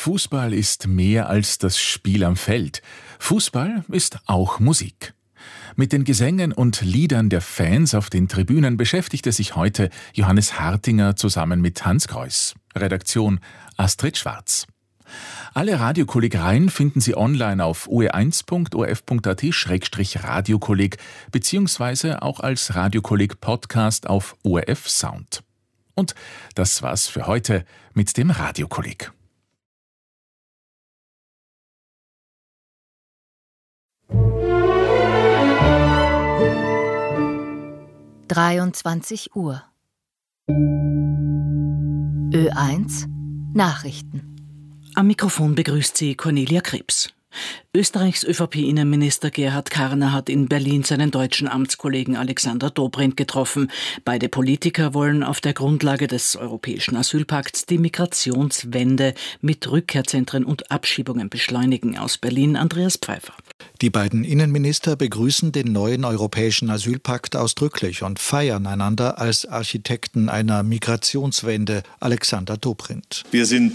Fußball ist mehr als das Spiel am Feld. Fußball ist auch Musik. Mit den Gesängen und Liedern der Fans auf den Tribünen beschäftigte sich heute Johannes Hartinger zusammen mit Hans Kreuss. Redaktion Astrid Schwarz. Alle Radiokolleg-Reihen finden Sie online auf oe1.orf.at/radiokolleg beziehungsweise auch als Radiokolleg-Podcast auf ORF Sound. Und das war's für heute mit dem Radiokolleg. (23 Uhr) Ö1 Nachrichten. Am Mikrofon begrüßt sie Cornelia Krebs. Österreichs ÖVP-Innenminister Gerhard Karner hat in Berlin seinen deutschen Amtskollegen Alexander Dobrindt getroffen. Beide Politiker wollen auf der Grundlage des Europäischen Asylpakts die Migrationswende mit Rückkehrzentren und Abschiebungen beschleunigen. Aus Berlin Andreas Pfeiffer. Die beiden Innenminister begrüßen den neuen Europäischen Asylpakt ausdrücklich und feiern einander als Architekten einer Migrationswende. Alexander Dobrindt. Wir sind